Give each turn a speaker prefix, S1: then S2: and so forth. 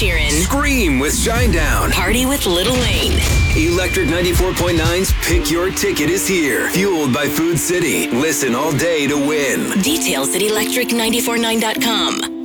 S1: Sheeran.
S2: Scream with Shinedown.
S1: Party with Lil Wayne.
S2: Electric 94.9's Pick Your Ticket is here. Fueled by Food City. Listen all day to win.
S1: Details at electric949.com.